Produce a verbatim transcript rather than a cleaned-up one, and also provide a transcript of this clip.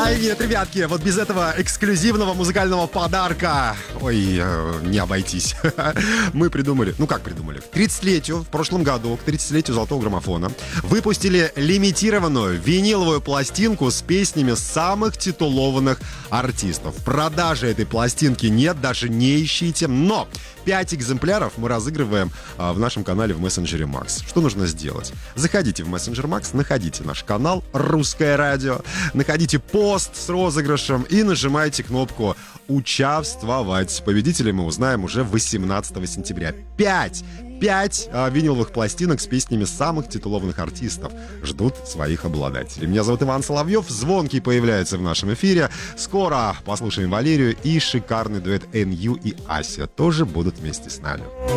Ай, нет, ребятки, вот без этого эксклюзивного музыкального подарка, ой, э, не обойтись. Мы придумали, ну как придумали, к тридцатилетию, в прошлом году, к тридцатилетию Золотого граммофона, выпустили лимитированную виниловую пластинку с песнями самых титулованных артистов. В продаже этой пластинки нет, даже не ищите, но пять экземпляров мы разыгрываем а, в нашем канале в мессенджере Макс. Что нужно сделать? Заходите в мессенджер Макс, находите наш канал «Русское радио», находите пост с розыгрышем и нажимайте кнопку «Участвовать». Победителей мы узнаем уже восемнадцатого сентября. Пять! Пять а, виниловых пластинок с песнями самых титулованных артистов ждут своих обладателей. Меня зовут Иван Соловьев. Звонкий появляется в нашем эфире. Скоро послушаем Валерию и шикарный дуэт эн ю и Ася тоже будут вместе с нами.